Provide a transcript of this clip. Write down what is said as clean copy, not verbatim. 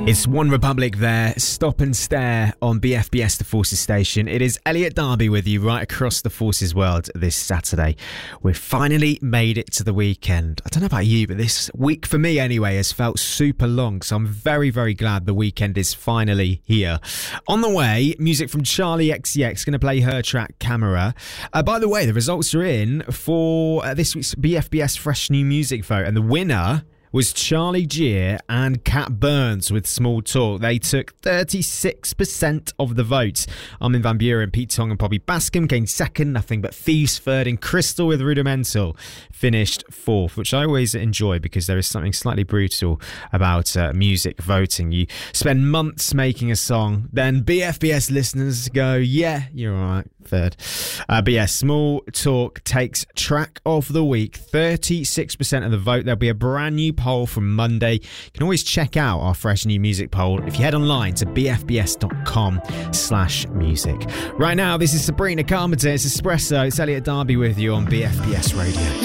It's One Republic there, Stop and Stare on BFBS The Forces station. It is Elliot Darby with you right across the Forces world this Saturday. We've finally made it to the weekend. I don't know about you, but this week for me anyway has felt super long, so I'm very, very glad the weekend is finally here. On the way, music from Charlie XCX, going to play her track Camera. By the way, the results are in for this week's BFBS Fresh New Music vote, and the winner was Charlie Gear and Cat Burns with Small Talk. They took 36% of the votes. Armin van Buren, Pete Tong and Bobby Bascom gained second, Nothing But Thieves third, and Crystal with Rudimental finished fourth, which I always enjoy because there is something slightly brutal about music voting. You spend months making a song, then BFBS listeners go, yeah, you're all right, third. But yeah, Small Talk takes track of the week, 36% of the vote. There'll be a brand new poll from Monday. You can always check out our fresh new music poll if you head online to bfbs.com/music. Right now, this is Sabrina Carpenter. It's Espresso. It's Elliot Darby with you on BFBS Radio.